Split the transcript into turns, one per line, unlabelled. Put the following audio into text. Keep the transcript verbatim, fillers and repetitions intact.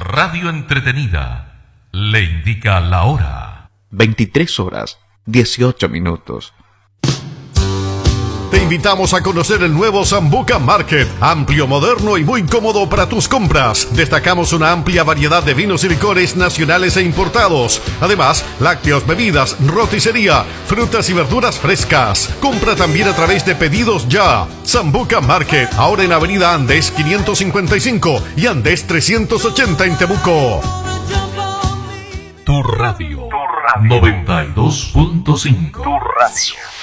radio entretenida, le indica la hora.
veintitrés horas, dieciocho minutos.
Te invitamos a conocer el nuevo Sambuca Market, amplio, moderno y muy cómodo para tus compras. Destacamos una amplia variedad de vinos y licores nacionales e importados. Además, lácteos, bebidas, roticería, frutas y verduras frescas. Compra también a través de Pedidos Ya. Sambuca Market, ahora en Avenida Andes quinientos cincuenta y cinco y Andes trescientos ochenta en Temuco.
Tu radio, tu radio. noventa y dos punto cinco.
Tu radio.